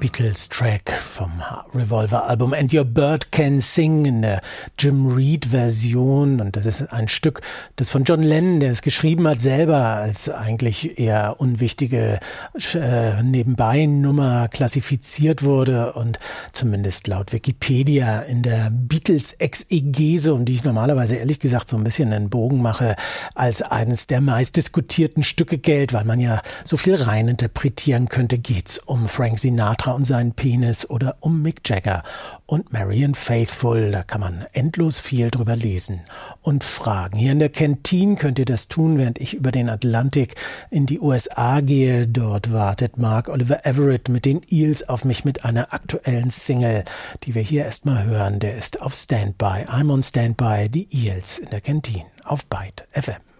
Beatles-Track vom Revolver-Album And Your Bird Can Sing in der Jim Reed-Version. Und das ist ein Stück, das von John Lennon, der es geschrieben hat, selber als eigentlich eher unwichtige Nebenbei-Nummer klassifiziert wurde und zumindest laut Wikipedia in der Beatles-Exegese, um die ich normalerweise ehrlich gesagt so ein bisschen einen Bogen mache, als eines der meistdiskutierten Stücke gilt, weil man ja so viel reininterpretieren könnte. Geht's um Frank Sinatra und seinen Penis oder um Mick Jagger und Marianne Faithfull? Da kann man endlos viel drüber lesen und fragen. Hier in der Kantine könnt ihr das tun, während ich über den Atlantik in die USA gehe. Dort wartet Mark Oliver Everett mit den Eels auf mich mit einer aktuellen Single, die wir hier erstmal hören. Der ist auf Standby. I'm on Standby, die Eels in der Kantine auf Byte FM.